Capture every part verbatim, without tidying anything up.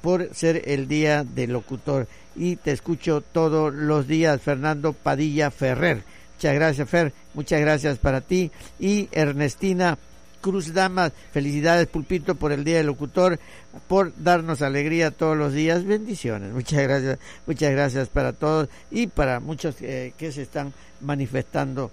por ser el Día del Locutor. Y te escucho todos los días, Fernando Padilla Ferrer. Muchas gracias, Fer, muchas gracias para ti. Y Ernestina Cruz Damas, felicidades, Pulpito, por el Día del Locutor, por darnos alegría todos los días. Bendiciones, muchas gracias, muchas gracias para todos y para muchos eh, que se están manifestando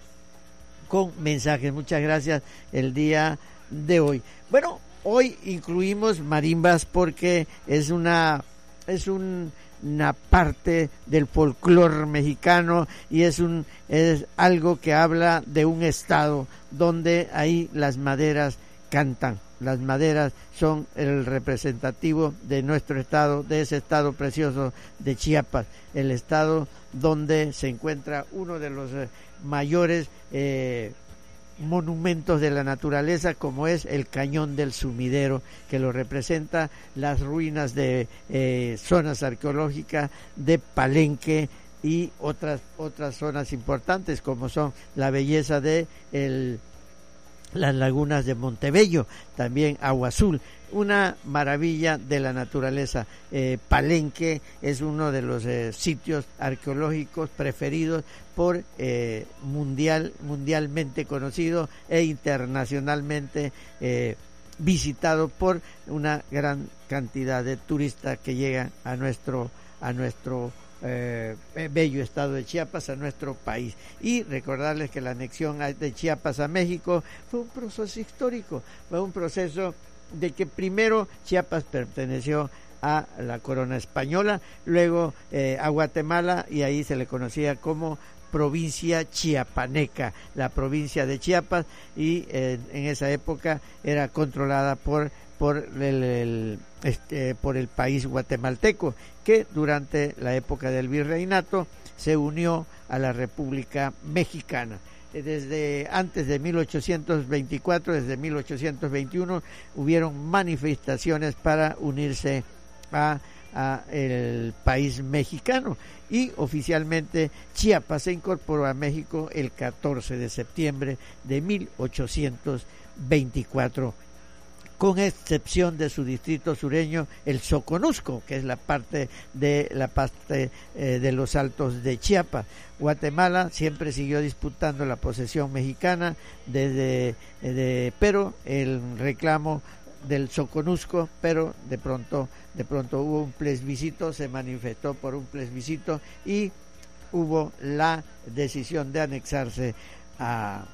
con mensajes. Muchas gracias el día de hoy. Bueno, hoy incluimos marimbas porque es una es un una parte del folclore mexicano y es un es algo que habla de un estado donde ahí las maderas cantan. Las maderas son el representativo de nuestro estado, de ese estado precioso de Chiapas, el estado donde se encuentra uno de los eh, mayores eh, monumentos de la naturaleza, como es el Cañón del Sumidero, que lo representa las ruinas de eh, zonas arqueológicas de Palenque y otras otras zonas importantes, como son la belleza de el, las lagunas de Montebello, también Agua Azul, una maravilla de la naturaleza. eh, Palenque es uno de los eh, sitios arqueológicos preferidos por eh, mundial mundialmente conocido e internacionalmente eh, visitado por una gran cantidad de turistas que llegan a nuestro a nuestro eh, bello estado de Chiapas, a nuestro país. Y recordarles que la anexión de Chiapas a México fue un proceso histórico, fue un proceso de que primero Chiapas perteneció a la corona española, luego eh, a Guatemala, y ahí se le conocía como provincia chiapaneca, la provincia de Chiapas, y eh, en esa época era controlada por por el, el este, por el país guatemalteco, que durante la época del virreinato se unió a la República Mexicana. Desde antes de mil ochocientos veinticuatro, desde mil ochocientos veintiuno, hubieron manifestaciones para unirse a, a el país mexicano, y oficialmente Chiapas se incorporó a México el catorce de septiembre de mil ochocientos veinticuatro, con excepción de su distrito sureño, el Soconusco, que es la parte de la parte eh, de los Altos de Chiapas. Guatemala siempre siguió disputando la posesión mexicana, desde, de, pero el reclamo del Soconusco, pero de pronto, de pronto hubo un plebiscito, se manifestó por un plebiscito y hubo la decisión de anexarse a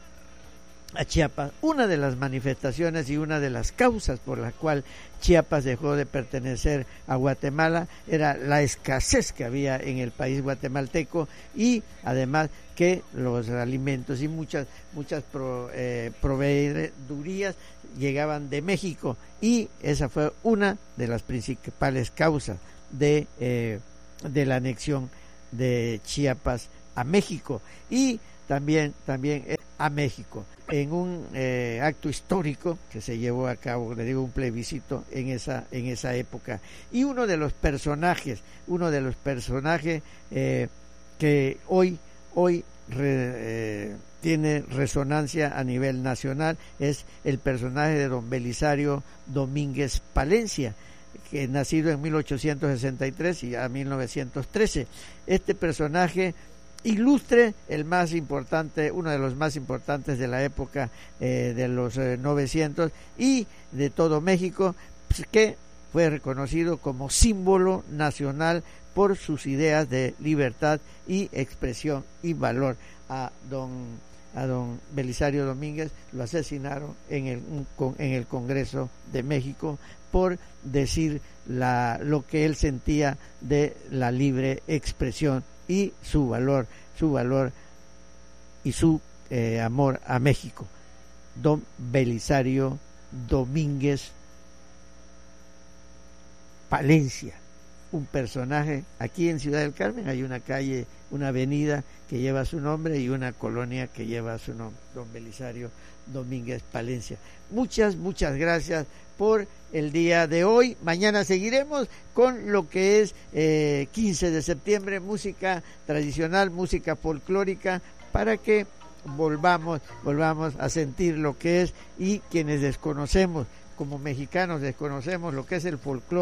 a Chiapas. Una de las manifestaciones y una de las causas por la cual Chiapas dejó de pertenecer a Guatemala era la escasez que había en el país guatemalteco, y además que los alimentos y muchas muchas pro, eh, proveedurías llegaban de México, y esa fue una de las principales causas de eh, de la anexión de Chiapas a México, y también también a México en un eh, acto histórico que se llevó a cabo, le digo, un plebiscito en esa en esa época. Y uno de los personajes, uno de los personajes eh, que hoy hoy re, eh, tiene resonancia a nivel nacional es el personaje de don Belisario Domínguez Palencia, que nacido en mil ochocientos sesenta y tres y a mil novecientos trece. Este personaje ilustre, el más importante, uno de los más importantes de la época eh, de los eh, novecientos y de todo México, pues, que fue reconocido como símbolo nacional por sus ideas de libertad y expresión y valor. A don a don Belisario Domínguez lo asesinaron en el en el Congreso de México por decir la lo que él sentía de la libre expresión y su valor, su valor y su eh, amor a México. Don Belisario Domínguez Palencia, un personaje. Aquí en Ciudad del Carmen hay una calle, una avenida que lleva su nombre y una colonia que lleva su nombre, don Belisario Domínguez Palencia. Muchas, muchas gracias por el día de hoy. Mañana seguiremos con lo que es eh, quince de septiembre, música tradicional, música folclórica, para que volvamos, volvamos a sentir lo que es, y quienes desconocemos, como mexicanos desconocemos lo que es el folclore.